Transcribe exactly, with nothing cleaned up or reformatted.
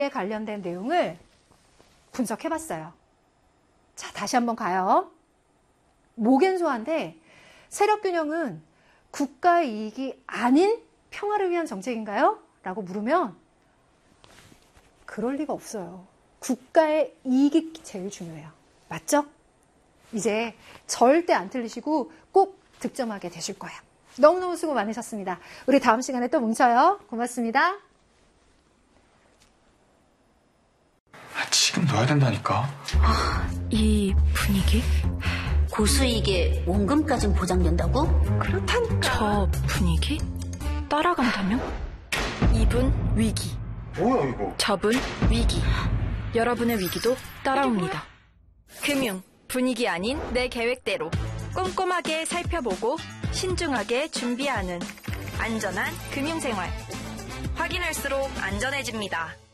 관련된 내용을 분석해봤어요. 자, 다시 한번 가요. 모겐소화인데 세력균형은 국가의 이익이 아닌 평화를 위한 정책인가요? 라고 물으면 그럴 리가 없어요. 국가의 이익이 제일 중요해요. 맞죠? 이제 절대 안 틀리시고 꼭 득점하게 되실 거예요. 너무너무 수고 많으셨습니다. 우리 다음 시간에 또 뭉쳐요. 고맙습니다. 지금 넣어야 된다니까. 아, 이 분위기? 고수익에 원금까진 보장된다고? 그렇다니까. 저 분위기? 따라간다면? 이분 위기. 뭐야 이거? 저분 위기. 여러분의 위기도 따라옵니다. 금융, 분위기 아닌 내 계획대로 꼼꼼하게 살펴보고 신중하게 준비하는 안전한 금융생활. 확인할수록 안전해집니다.